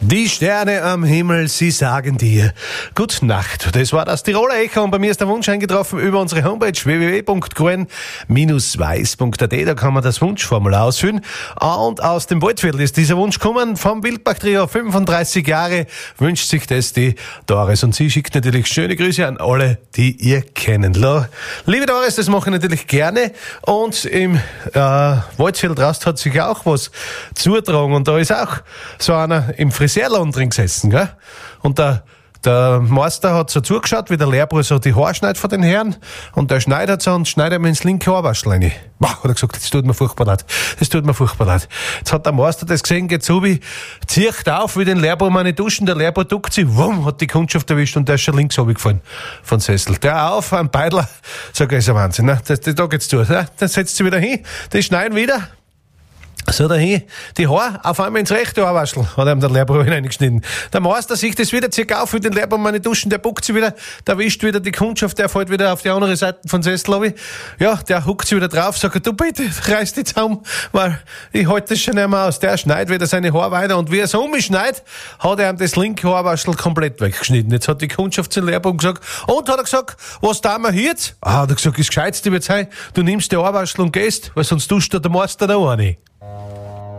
Die Sterne am Himmel, sie sagen dir Gute Nacht. Das war das Tiroler Echo und bei mir ist der Wunsch eingetroffen über unsere Homepage www.gruen-weiß.at. Da kann man das Wunschformular ausfüllen. Und aus dem Waldviertel ist dieser Wunsch gekommen vom Wildbach-Trio. 35 Jahre wünscht sich das die Doris. Und sie schickt natürlich schöne Grüße an alle, die ihr kennen. Liebe Doris, das mache ich natürlich gerne. Und im Waldviertel draußen hat sich auch was zutragen. Und da ist auch so einer im Friseurladen drin gesessen, gell? Und der Meister hat so zugeschaut, wie der Lehrbuhr so die Haare schneidet von den Herren. Und der schneidet so und schneidet ihm ins linke Haarwaschel rein. Boah, hat er gesagt, das tut mir furchtbar leid. Jetzt hat der Meister das gesehen, geht so wie, zieht auf, wie den Lehrbuhr meine duschen. Der Lehrbuhr duckt sich, wumm, hat die Kundschaft erwischt und der ist schon links runtergefallen von Sessel. Der auf, ein Beidler. Sag, das ist ein Wahnsinn, ne? Da geht's durch, ne? Dann setzt sie wieder hin, die schneiden wieder. So dahin, die Haare auf einmal ins rechte Haarwaschel, hat ihm der Lehrbuhr reingeschnitten. Der Meister sieht das wieder, zieht auf mit den Lehrbuhr meine Duschen, der buckt sie wieder, der wischt wieder die Kundschaft, der fällt wieder auf die andere Seite von Sessel runter. Ja, der huckt sie wieder drauf, sagt, du bitte, reiß die zusammen, weil ich halte das schon nicht mehr aus. Der schneidet wieder seine Haare weiter und wie er so umschneidet, hat er ihm das linke Haarwaschel komplett weggeschnitten. Jetzt hat die Kundschaft zum Lehrbuhr gesagt, und hat er gesagt, was da wir jetzt? Hat er gesagt, das Gescheitste wird sein, du nimmst die Haarwaschel und gehst, weil sonst duscht der Meister da auch nicht.